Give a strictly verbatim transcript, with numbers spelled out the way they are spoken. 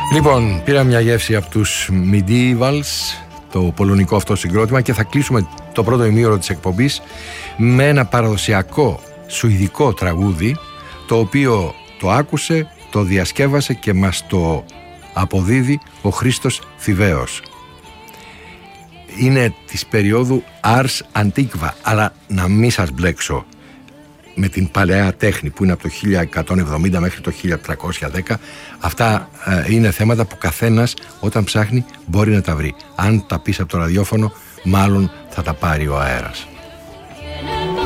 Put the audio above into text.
Λοιπόν, πήρα μια γεύση από τους Medievals, το πολωνικό αυτό συγκρότημα, και θα κλείσουμε το πρώτο ημίωρο της εκπομπής με ένα παραδοσιακό σουηδικό τραγούδι, το οποίο το άκουσε, το διασκεύασε και μας το αποδίδει ο Χρήστος Θηβαίος. Είναι της περίοδου Ars Antiqua, αλλά να μην σας μπλέξω με την παλαιά τέχνη που είναι από το χίλια εκατόν εβδομήντα μέχρι το χίλια τριακόσια δέκα. Αυτά ε, είναι θέματα που καθένας όταν ψάχνει μπορεί να τα βρει. Αν τα πεις από το ραδιόφωνο, μάλλον θα τα πάρει ο αέρας.